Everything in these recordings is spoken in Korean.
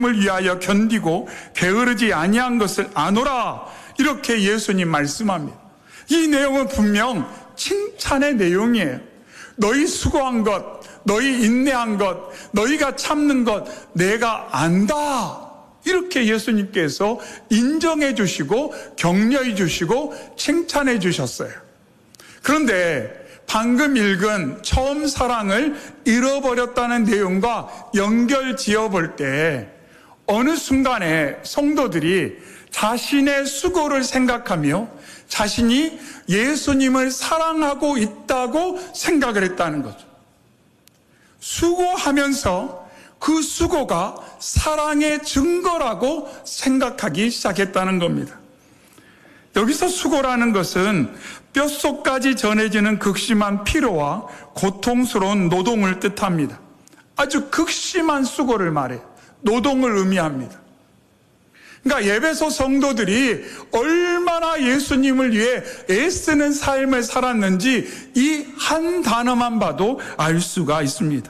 위하여 견디고 게으르지 아니한 것을 아노라. 이렇게 예수님 말씀합니다. 이 내용은 분명 칭찬의 내용이에요. 너희 수고한 것, 너희 인내한 것, 너희가 참는 것 내가 안다. 이렇게 예수님께서 인정해 주시고 격려해 주시고 칭찬해 주셨어요. 그런데 방금 읽은 처음 사랑을 잃어버렸다는 내용과 연결 지어 볼 때 어느 순간에 성도들이 자신의 수고를 생각하며 자신이 예수님을 사랑하고 있다고 생각을 했다는 거죠. 수고하면서 그 수고가 사랑의 증거라고 생각하기 시작했다는 겁니다. 여기서 수고라는 것은 뼛속까지 전해지는 극심한 피로와 고통스러운 노동을 뜻합니다. 아주 극심한 수고를 말해요. 노동을 의미합니다. 그러니까 에베소 성도들이 얼마나 예수님을 위해 애쓰는 삶을 살았는지 이 한 단어만 봐도 알 수가 있습니다.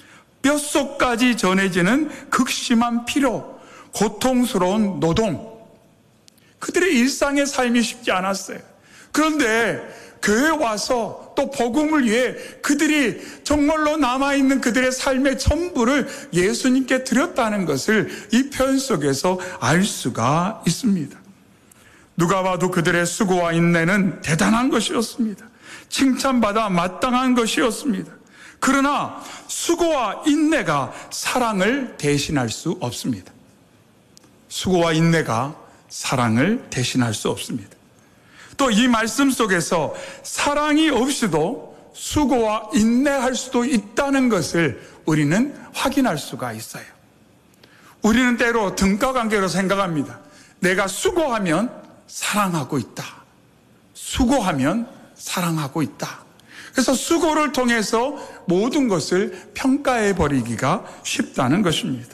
뼛속까지 전해지는 극심한 피로, 고통스러운 노동. 그들의 일상의 삶이 쉽지 않았어요. 그런데 교회에 와서 또 복음을 위해 그들이 정말로 남아있는 그들의 삶의 전부를 예수님께 드렸다는 것을 이 표현 속에서 알 수가 있습니다. 누가 봐도 그들의 수고와 인내는 대단한 것이었습니다. 칭찬받아 마땅한 것이었습니다. 그러나 수고와 인내가 사랑을 대신할 수 없습니다. 수고와 인내가 사랑을 대신할 수 없습니다. 또 이 말씀 속에서 사랑이 없이도 수고와 인내할 수도 있다는 것을 우리는 확인할 수가 있어요. 우리는 때로 등가 관계로 생각합니다. 내가 수고하면 사랑하고 있다. 수고하면 사랑하고 있다. 그래서 수고를 통해서 모든 것을 평가해 버리기가 쉽다는 것입니다.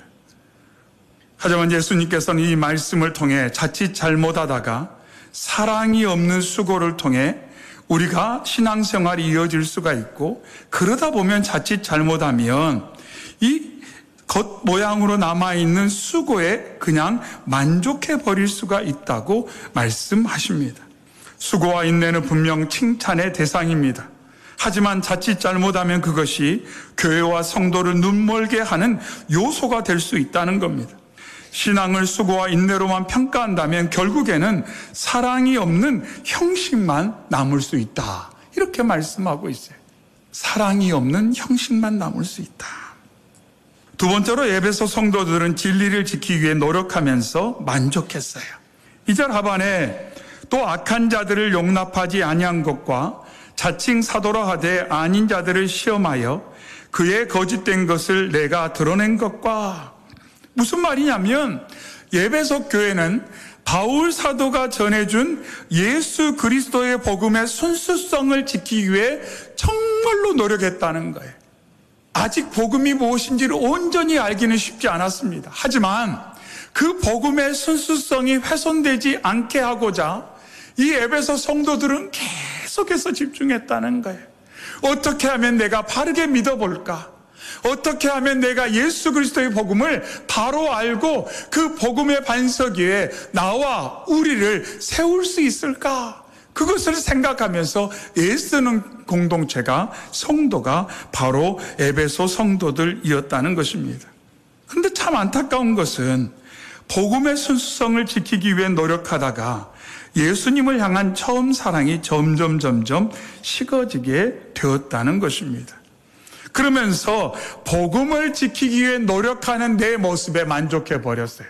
하지만 예수님께서는 이 말씀을 통해 자칫 잘못하다가 사랑이 없는 수고를 통해 우리가 신앙생활이 이어질 수가 있고, 그러다 보면 자칫 잘못하면 이 겉모양으로 남아있는 수고에 그냥 만족해 버릴 수가 있다고 말씀하십니다. 수고와 인내는 분명 칭찬의 대상입니다. 하지만 자칫 잘못하면 그것이 교회와 성도를 눈멀게 하는 요소가 될 수 있다는 겁니다. 신앙을 수고와 인내로만 평가한다면 결국에는 사랑이 없는 형식만 남을 수 있다. 이렇게 말씀하고 있어요. 사랑이 없는 형식만 남을 수 있다. 두 번째로 에베소 성도들은 진리를 지키기 위해 노력하면서 만족했어요. 2절 하반에 또 악한 자들을 용납하지 아니한 것과 자칭 사도라 하되 아닌 자들을 시험하여 그의 거짓된 것을 내가 드러낸 것과, 무슨 말이냐면 에베소 교회는 바울 사도가 전해준 예수 그리스도의 복음의 순수성을 지키기 위해 정말로 노력했다는 거예요. 아직 복음이 무엇인지를 온전히 알기는 쉽지 않았습니다. 하지만 그 복음의 순수성이 훼손되지 않게 하고자 이 에베소 성도들은 계속해서 집중했다는 거예요. 어떻게 하면 내가 바르게 믿어볼까? 어떻게 하면 내가 예수 그리스도의 복음을 바로 알고 그 복음의 반석 위에 나와 우리를 세울 수 있을까? 그것을 생각하면서 애쓰는 공동체가, 성도가 바로 에베소 성도들이었다는 것입니다. 그런데 참 안타까운 것은 복음의 순수성을 지키기 위해 노력하다가 예수님을 향한 처음 사랑이 점점 식어지게 되었다는 것입니다. 그러면서 복음을 지키기 위해 노력하는 내 모습에 만족해 버렸어요.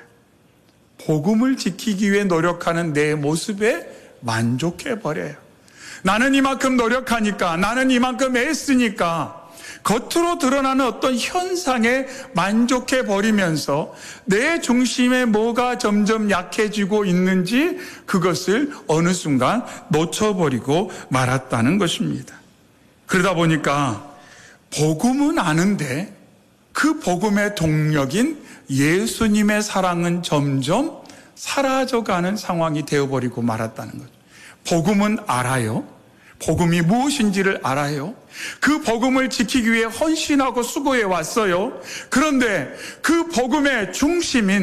복음을 지키기 위해 노력하는 내 모습에 만족해 버려요. 나는 이만큼 노력하니까, 나는 이만큼 애쓰니까 겉으로 드러나는 어떤 현상에 만족해 버리면서 내 중심에 뭐가 점점 약해지고 있는지 그것을 어느 순간 놓쳐버리고 말았다는 것입니다. 그러다 보니까 복음은 아는데 그 복음의 동력인 예수님의 사랑은 점점 사라져가는 상황이 되어버리고 말았다는 거죠. 복음은 알아요. 복음이 무엇인지를 알아요. 그 복음을 지키기 위해 헌신하고 수고해 왔어요. 그런데 그 복음의 중심인